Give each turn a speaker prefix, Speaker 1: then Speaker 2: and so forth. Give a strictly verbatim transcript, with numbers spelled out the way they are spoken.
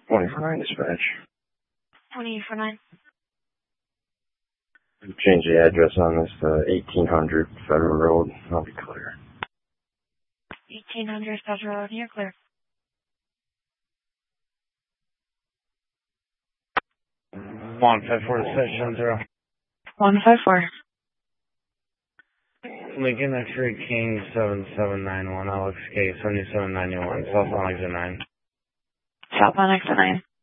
Speaker 1: twenty for nine dispatch.
Speaker 2: twenty for nine.
Speaker 1: Change the address on this to eighteen hundred Federal Road. I'll be clear.
Speaker 2: eighteen hundred Federal Road, you're clear.
Speaker 3: one five four dispatch seven zero.
Speaker 2: one five four.
Speaker 3: Lincoln X-ray King seven seven nine one, Alex K seventy-seven ninety-one, southbound exit nine.
Speaker 2: Southbound exit nine.